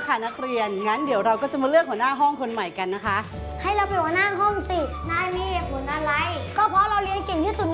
ค่ะนักเรียนงั้นเดี๋ยวเราก็จะมาเลือกหัวหน้าห้องคนใหม่กันนะคะให้เราเป็นหัวหน้าห้องสินายมีเหตุผลอะไรก็เพราะเราเรียนเก่งที่สุด